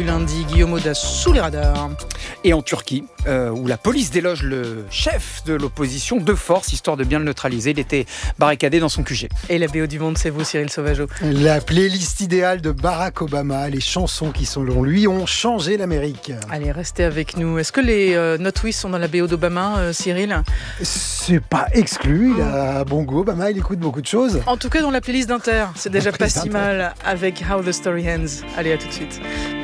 lundi. Guillaume Audas sous les radars. Et en Turquie, où la police déloge le chef de l'opposition de force, histoire de bien le neutraliser. Il était barricadé dans son QG. Et la BO du monde, c'est vous, Cyril Sauvageau. La playlist idéale de Barack Obama, les chansons qui, selon lui, ont changé l'Amérique. Allez, restez avec nous. Est-ce que les Notwists sont dans la BO d'Obama, Cyril ? C'est pas exclu, il a bon goût. Obama, il écoute beaucoup de choses. En tout cas, dans la playlist d'Inter, c'est déjà pas si mal avec How the Story Ends. Allez, à tout de suite.